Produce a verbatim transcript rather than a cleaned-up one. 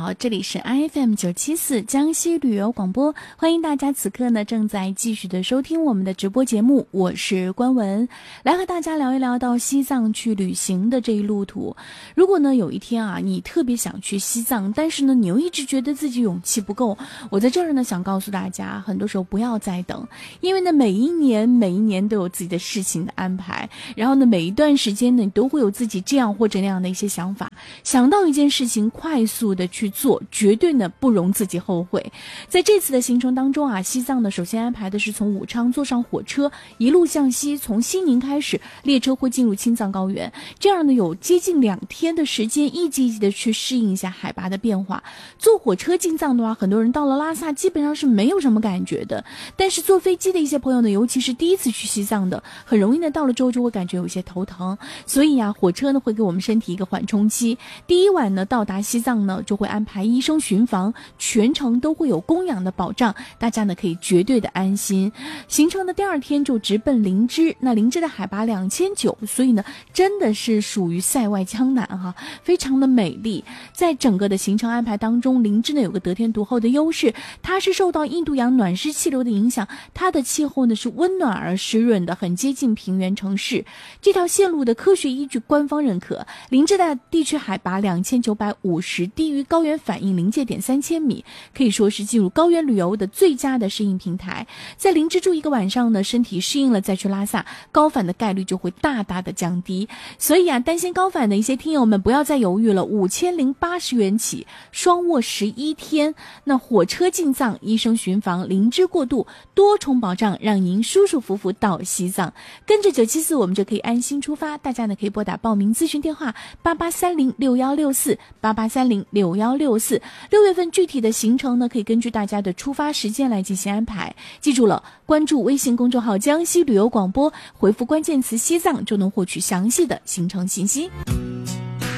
好，这里是 I F M 九七四江西旅游广播，欢迎大家此刻呢正在继续的收听我们的直播节目，我是关文，来和大家聊一聊到西藏去旅行的这一路途。如果呢有一天啊，你特别想去西藏，但是呢你又一直觉得自己勇气不够，我在这儿呢想告诉大家，很多时候不要再等，因为呢每一年每一年都有自己的事情的安排，然后呢每一段时间呢你都会有自己这样或者那样的一些想法，想到一件事情快速的去做，绝对呢不容自己后悔。在这次的行程当中啊，西藏呢首先安排的是从武昌坐上火车，一路向西，从西宁开始，列车会进入青藏高原，这样呢有接近两天的时间，一级一级的去适应一下海拔的变化。坐火车进藏的话，很多人到了拉萨基本上是没有什么感觉的，但是坐飞机的一些朋友呢，尤其是第一次去西藏的，很容易呢到了之后就会感觉有一些头疼，所以啊火车呢会给我们身体一个缓冲期。第一晚呢到达西藏呢就会安排医生巡房，全程都会有供氧的保障，大家呢可以绝对的安心。行程的第二天就直奔林芝，那林芝的海拔两千九，所以呢真的是属于塞外江南哈、啊，非常的美丽。在整个的行程安排当中，林芝呢有个得天独厚的优势，它是受到印度洋暖湿气流的影响，它的气候呢是温暖而湿润的，很接近平原城市。这条线路的科学依据官方认可，林芝的地区海拔两千九百五十，低于高原反应临界点三千米，可以说是进入高原旅游的最佳的适应平台。在林芝住一个晚上呢，身体适应了再去拉萨，高反的概率就会大大的降低。所以啊，担心高反的一些听友们不要再犹豫了，五千零八十元起，双卧十一天，那火车进藏，医生巡房，林芝过渡，多重保障，让您舒舒服服到西藏。跟着九七四，我们就可以安心出发。大家呢可以拨打报名咨询电话八八三零六幺六四八八三零六幺六四。六月份具体的行程呢，可以根据大家的出发时间来进行安排。记住了，关注微信公众号江西旅游广播，回复关键词西藏就能获取详细的行程信息。